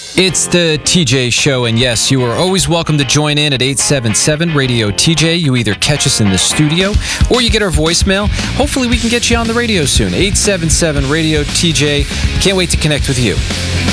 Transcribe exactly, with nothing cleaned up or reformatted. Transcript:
It's the T J Show, and yes, you are always welcome to join in at eight seven seven radio T J. You either catch us in the studio or you get our voicemail. Hopefully we can get you on the radio soon. eight seven seven radio T J. Can't wait to connect with you.